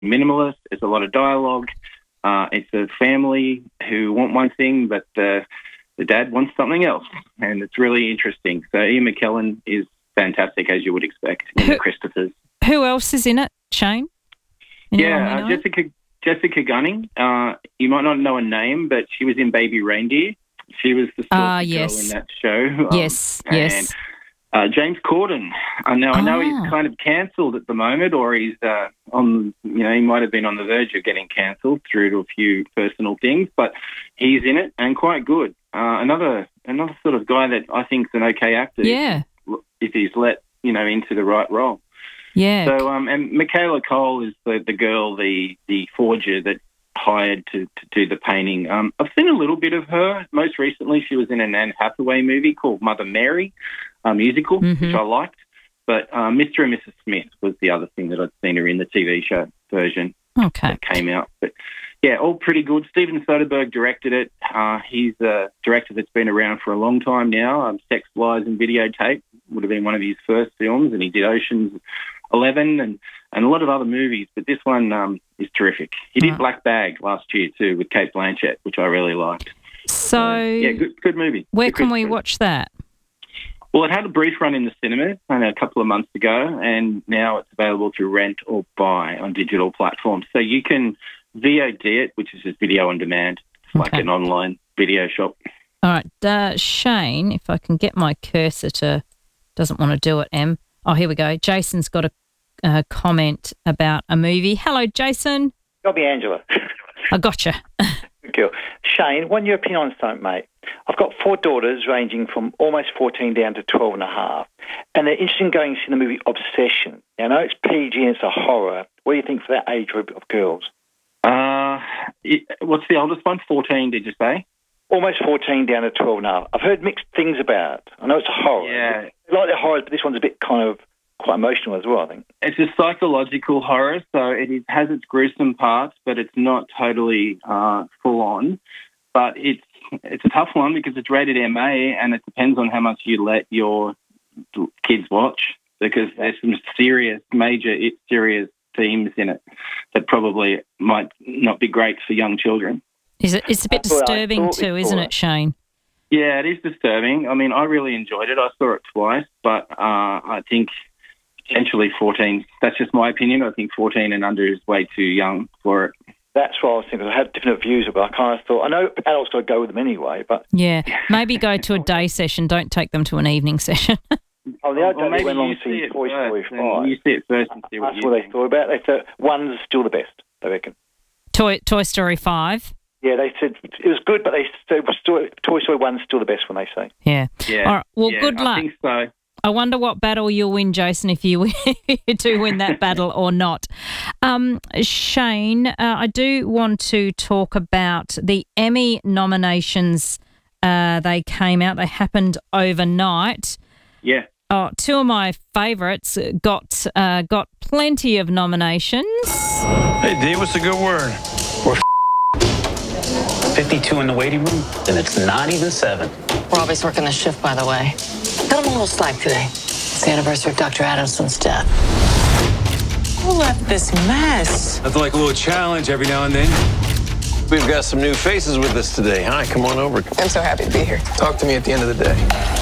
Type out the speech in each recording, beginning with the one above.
minimalist. It's a lot of dialogue. It's a family who want one thing, but the dad wants something else, and it's really interesting. So Ian McKellen is fantastic, as you would expect, in the Christophers. Who else is in it, Shane? Jessica Gunning. You might not know her name, but she was in Baby Reindeer. She was the girl in that show. Yes. And James Corden. I know he's kind of cancelled at the moment, or he's he might have been on the verge of getting cancelled through to a few personal things, but he's in it and quite good. Another sort of guy that I think is an okay actor. Yeah. If he's let, into the right role. Yeah. So, and Michaela Cole is the girl, the forger that hired to do the painting. I've seen a little bit of her. Most recently, she was in an Anne Hathaway movie called Mother Mary, a musical, which I liked. But Mr. and Mrs. Smith was the other thing that I'd seen her in, the TV show version that came out. But, yeah, all pretty good. Steven Soderbergh directed it. He's a director that's been around for a long time now. Sex, Lies and Videotape would have been one of his first films, and he did Ocean's 11 and a lot of other movies, but this one is terrific. He did Black Bag last year too with Cate Blanchett, which I really liked. So good movie. Where can we watch that? Well, it had a brief run in the cinemas a couple of months ago, and now it's available to rent or buy on digital platforms. So you can VOD it, which is just video on demand. It's like an online video shop. All right, Shane, if I can get my cursor to... Doesn't want to do it, Em. Oh, here we go. Jason's got a comment about a movie. Hello, Jason. Got me, Angela. I gotcha. Good girl. Shane, what's your opinion on something, mate? I've got 4 daughters ranging from almost 14 down to 12 and a half, and they're interested in going to see the movie Obsession. Now, I know it's PG and it's a horror. What do you think for that age group of girls? What's the oldest one? 14, did you say? Almost 14 down to 12 and a half. I've heard mixed things about it. I know it's a horror. Yeah. I like the horror, but this one's a bit quite emotional as well, I think. It's a psychological horror, so it has its gruesome parts, but it's not totally full on. But it's a tough one because it's rated MA, and it depends on how much you let your kids watch, because there's some serious themes in it that probably might not be great for young children. It's a bit disturbing too, isn't it, Shane? Yeah, it is disturbing. I mean, I really enjoyed it. I saw it twice, but I think potentially 14, that's just my opinion. I think 14 and under is way too young for it. That's what I was thinking. I had different views about it. I kind of thought, I know adults got to go with them anyway, but... Yeah, maybe go to a day session. Don't take them to an evening session. Oh, the other day went along to see Toy Story 5. You see it first and see what that's what they thought about it. They thought one's still the best, I reckon. Toy Story 5? Yeah, they said it was good, but they said Toy Story 1's still the best one, they say. Yeah. All right. Well, good luck. I think so. I wonder what battle you'll win, Jason, if you do win that battle or not. Shane, I do want to talk about the Emmy nominations. They came out. They happened overnight. Yeah. Oh, 2 of my favourites got plenty of nominations. Hey, D, what's a good word? We're 52 in the waiting room, and it's not even 7. We're always working the shift, by the way. Cut him a little slack today. It's the anniversary of Dr. Adamson's death. Who left this mess? That's like a little challenge every now and then. We've got some new faces with us today. Hi, come on over. I'm so happy to be here. Talk to me at the end of the day.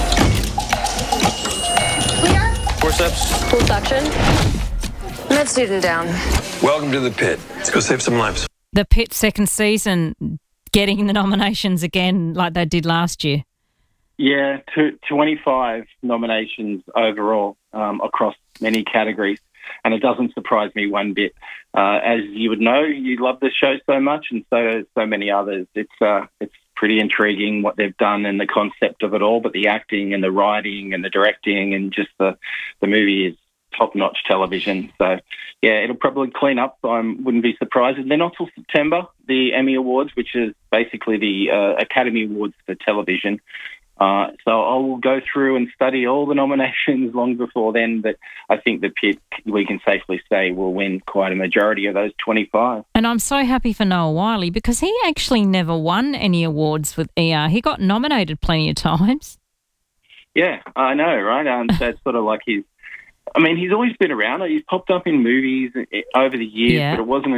Clear. Forceps. Full suction. Med student down. Welcome to the pit. Let's go save some lives. The Pit second season getting the nominations again like they did last year. Yeah, 25 nominations overall across many categories, and it doesn't surprise me one bit. As you would know, you love the show so much, and so many others. It's pretty intriguing what they've done and the concept of it all, but the acting and the writing and the directing and just the movie is top-notch television. So, yeah, it'll probably clean up. I wouldn't be surprised. They're not till September, the Emmy Awards, which is basically the Academy Awards for television. So I'll go through and study all the nominations long before then, but I think the Pit, we can safely say, will win quite a majority of those 25. And I'm so happy for Noah Wyle because he actually never won any awards with ER. He got nominated plenty of times. Yeah, I know, right? So it's sort of like his I mean, he's always been around. He's popped up in movies over the years, Yeah. but it wasn't